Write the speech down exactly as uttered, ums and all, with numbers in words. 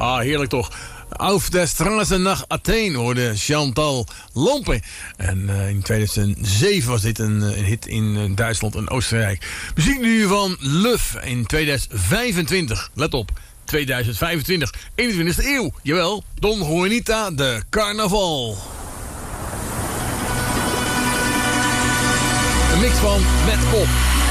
Ah, heerlijk toch. Auf der Straße nach Athen hoorde Chantal Lompe. En uh, in tweeduizend zeven was dit een, een hit in uh, Duitsland en Oostenrijk. Muziek nu van Luf in tweeduizend vijfentwintig. Let op, tweeduizend vijfentwintig, eenentwintigste eeuw. Jawel, Don Juanita de Carnaval. Een mix van met pop.